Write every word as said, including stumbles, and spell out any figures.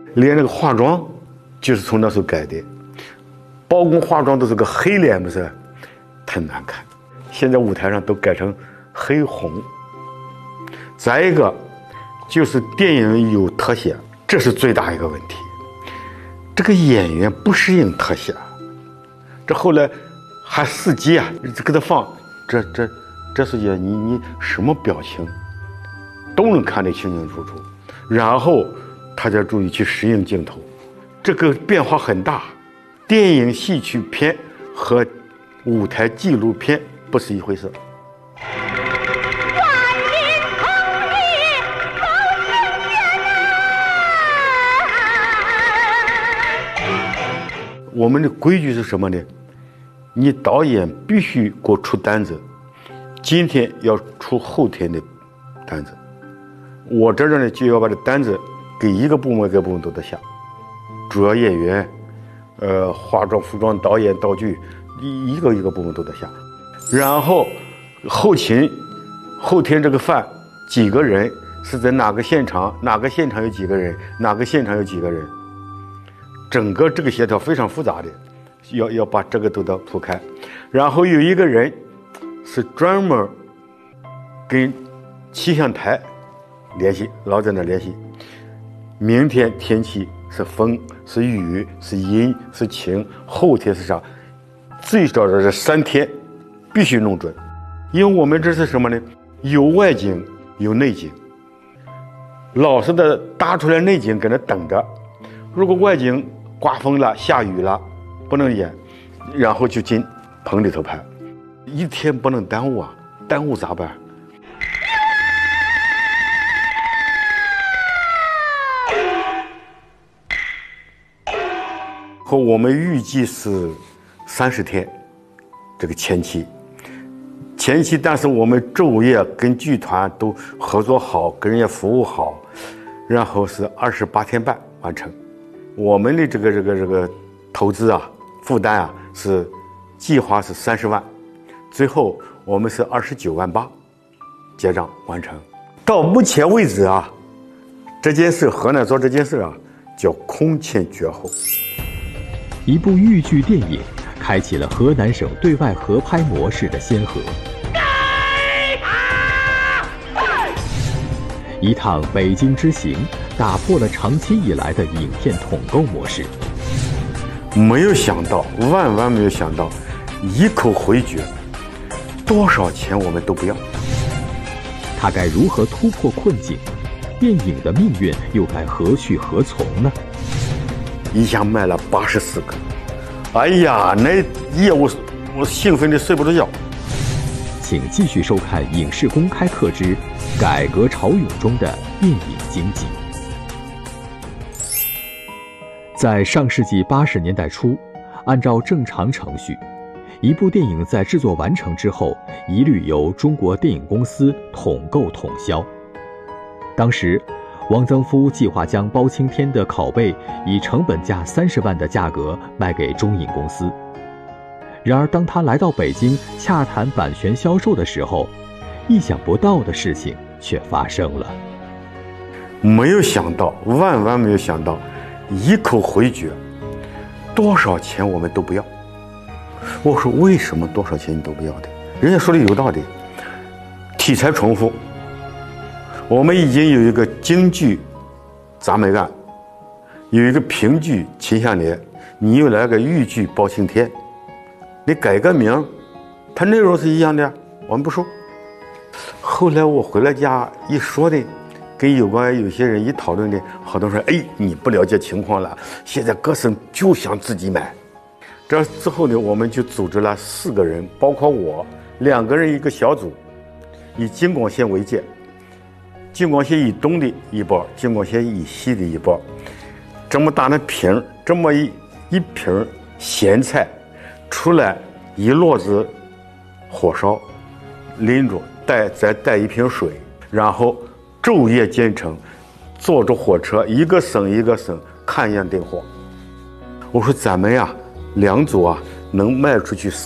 连那个化妆就是从那时候改的，包公化妆都是个黑脸，不是太难看，现在舞台上都改成黑红。再一个就是电影有特写，这是最大一个问题，这个演员不适应特写，这后来还司机啊给他放，这这这是也你你什么表情都能看得清清楚楚，然后他才注意去适应镜头，这个变化很大。电影戏曲片和舞台纪录片不是一回事。我们的规矩是什么呢？你导演必须给我出单子，今天要出后天的单子，我这儿呢就要把这单子给一个部门，一个部门都得下，主要演员、呃化妆、服装、导演、道具，一一个一个部门都得下。然后后勤，后天这个饭几个人是在哪个现场，哪个现场有几个人，哪个现场有几个人，整个这个协调非常复杂的，要要把这个都得铺开。然后有一个人是专门跟气象台联系，老在那联系，明天天气是风是雨是阴是晴，后天是啥，最少的这三天必须弄准。因为我们这是什么呢？有外景有内景，老实的搭出来内景搁那等着，如果外景刮风了下雨了不能演，然后就进棚里头拍，一天不能耽误啊，耽误咋办？和我们预计是三十天，这个前期，前期，但是我们昼夜跟剧团都合作好，跟人家服务好，然后是二十八天半完成。我们的这个这个这个投资啊，负担啊是计划是三十万，最后我们是二十九万八结账完成。到目前为止啊，这件事河南做这件事啊叫空前绝后。 一部豫剧电影开启了河南省对外合拍模式的先河。一趟北京之行打破了长期以来的影片统购模式。 没有想到，万万没有想到，一口回绝，多少钱我们都不要。 他该如何突破困境？电影的命运又该何去何从呢？ 一下卖了八十四个，哎呀，那业务我兴奋的睡不着觉。 请继续收看《影视公开课之改革潮涌中的电影经济》。在上世纪八十年代初，按照正常程序，一部电影在制作完成之后，一律由中国电影公司统购统销。当时汪曾祜计划将包青天的拷贝以成本价三十万的价格卖给中影公司。然而当他来到北京洽谈版权销售的时候，意想不到的事情却发生了。 没有想到，万万没有想到，一口回绝，多少钱我们都不要。我说为什么多少钱你都不要的？人家说的有道理，题材重复。我们已经有一个京剧铡美案，有一个评剧秦香莲，你又来个豫剧包青天，你改个名，它内容是一样的，我们不说。后来我回了家一说的，跟有关有些人一讨论的，好多人说：“哎，你不了解情况了，现在各省就想自己买。”这之后呢，我们就组织了四个人，包括我，两个人一个小组，以京广线为界。京广线以东的一包，京广线以西的一包，这么大的瓶，这么一一瓶咸菜，出来一摞子火烧，拎着带再带一瓶水，然后昼夜兼程，坐着火车一个省一个省看样订货。我说咱们呀，两组啊能卖出去